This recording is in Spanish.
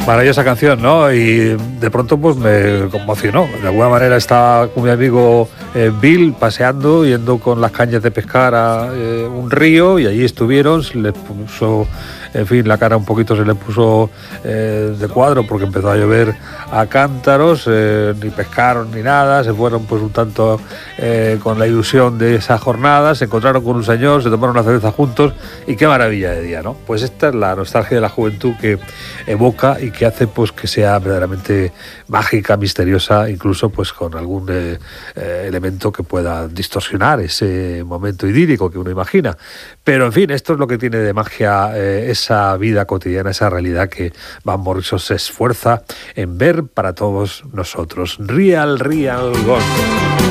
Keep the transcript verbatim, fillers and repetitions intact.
Maravillosa canción, ¿no? Y de pronto pues me conmocionó. De alguna manera estaba con mi amigo eh, Bill paseando, yendo con las cañas de pescar a eh, un río, y allí estuvieron, se les puso, en fin, la cara un poquito se le puso eh, de cuadro porque empezó a llover a cántaros, eh, ni pescaron ni nada, se fueron pues un tanto eh, con la ilusión de esa jornada, se encontraron con un señor, se tomaron una cerveza juntos y qué maravilla de día, ¿no? Pues esta es la nostalgia de la juventud que evoca y que hace pues que sea verdaderamente mágica, misteriosa, incluso pues con algún eh, eh, elemento que pueda distorsionar ese momento idílico que uno imagina. Pero en fin, esto es lo que tiene de magia eh, esa vida cotidiana, esa realidad que Van Morrison se esfuerza en ver para todos nosotros. Real, real gone.